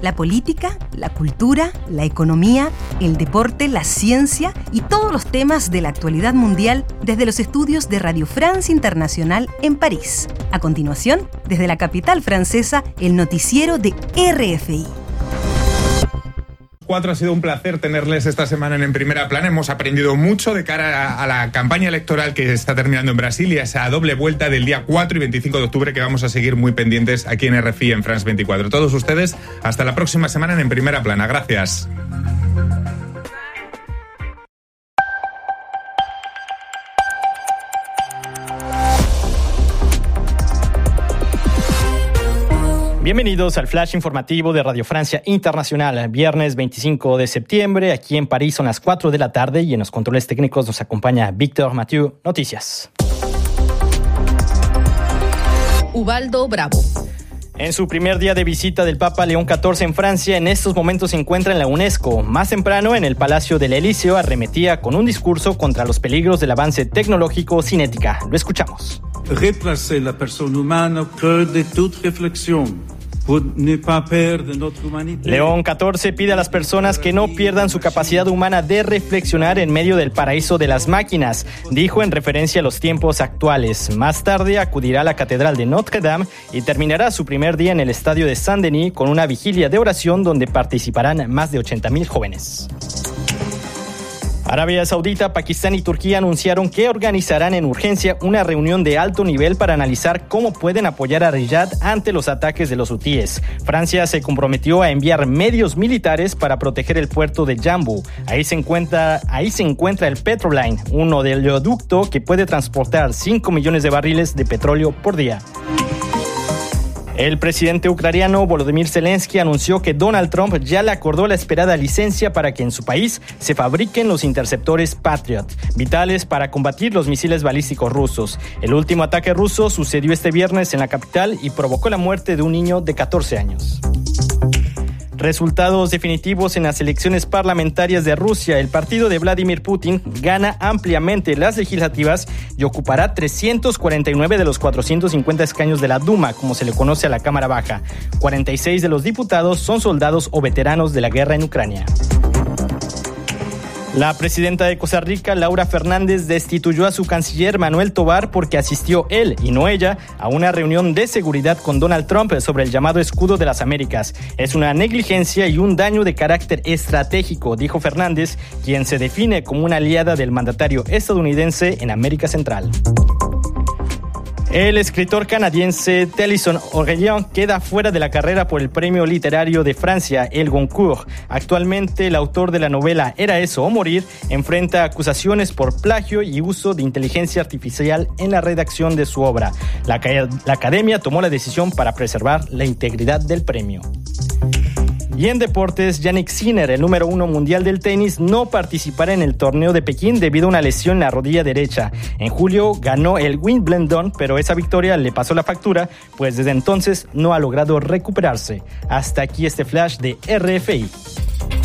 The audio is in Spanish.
La política, la cultura, la economía, el deporte, la ciencia y todos los temas de la actualidad mundial desde los estudios de Radio France Internacional en París. A continuación, desde la capital francesa, el noticiero de RFI. Ha sido un placer tenerles esta semana en Primera Plana. Hemos aprendido mucho de cara a la campaña electoral que está terminando en Brasil y a esa doble vuelta del día 4 y 25 de octubre que vamos a seguir muy pendientes aquí en RFI en France 24. Todos ustedes, hasta la próxima semana en Primera Plana. Gracias. Bienvenidos al flash informativo de Radio Francia Internacional. Viernes 25 de septiembre, aquí en París son las 4 de la tarde y en los controles técnicos nos acompaña Víctor Mathieu. Noticias. Ubaldo Bravo. En su primer día de visita del Papa León XIV en Francia, en estos momentos se encuentra en la UNESCO. Más temprano, en el Palacio del Elíseo, arremetía con un discurso contra los peligros del avance tecnológico sin ética. Lo escuchamos. Replacer la persona humana creux de toute réflexion. León XIV pide a las personas que no pierdan su capacidad humana de reflexionar en medio del paraíso de las máquinas, dijo en referencia a los tiempos actuales. Más tarde acudirá a la Catedral de Notre Dame y terminará su primer día en el Estadio de Saint-Denis con una vigilia de oración donde participarán más de 80,000 jóvenes. Arabia Saudita, Pakistán y Turquía anunciaron que organizarán en urgencia una reunión de alto nivel para analizar cómo pueden apoyar a Riyadh ante los ataques de los hutíes. Francia se comprometió a enviar medios militares para proteger el puerto de Jambu. Ahí se encuentra el Petroline, un oleoducto que puede transportar 5 millones de barriles de petróleo por día. El presidente ucraniano Volodymyr Zelensky anunció que Donald Trump ya le acordó la esperada licencia para que en su país se fabriquen los interceptores Patriot, vitales para combatir los misiles balísticos rusos. El último ataque ruso sucedió este viernes en la capital y provocó la muerte de un niño de 14 años. Resultados definitivos en las elecciones parlamentarias de Rusia. El partido de Vladimir Putin gana ampliamente las legislativas y ocupará 349 de los 450 escaños de la Duma, como se le conoce a la Cámara Baja. 46 de los diputados son soldados o veteranos de la guerra en Ucrania. La presidenta de Costa Rica, Laura Fernández, destituyó a su canciller Manuel Tovar porque asistió él, y no ella, a una reunión de seguridad con Donald Trump sobre el llamado Escudo de las Américas. Es una negligencia y un daño de carácter estratégico, dijo Fernández, quien se define como una aliada del mandatario estadounidense en América Central. El escritor canadiense Tennyson Aurélien queda fuera de la carrera por el premio literario de Francia, el Goncourt. Actualmente, el autor de la novela Era eso o morir enfrenta acusaciones por plagio y uso de inteligencia artificial en la redacción de su obra. La academia tomó la decisión para preservar la integridad del premio. Y en deportes, Jannik Sinner, el número 1 mundial del tenis, no participará en el torneo de Pekín debido a una lesión en la rodilla derecha. En julio ganó el Wimbledon, pero esa victoria le pasó la factura, pues desde entonces no ha logrado recuperarse. Hasta aquí este flash de RFI.